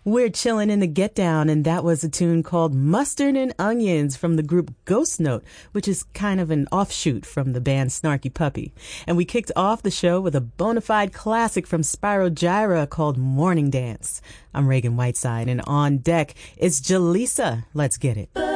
We're chilling in the Get Down, and that was a tune called Mustard and Onions from the group Ghost Note, which is kind of an offshoot from the band Snarky Puppy. And we kicked off the show with a bona fide classic from Spyro Gyra called Morning Dance. I'm Reagan Whiteside, and on deck is Jaleesa. Let's get it.